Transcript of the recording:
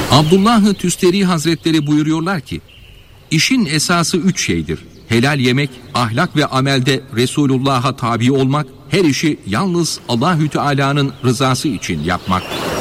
Abdullah-ı Tüsteri Hazretleri buyuruyorlar ki, işin esası 3 şeydir. Helal yemek, ahlak ve amelde Resulullah'a tabi olmak, her işi yalnız Allahü Teala'nın rızası için yapmak.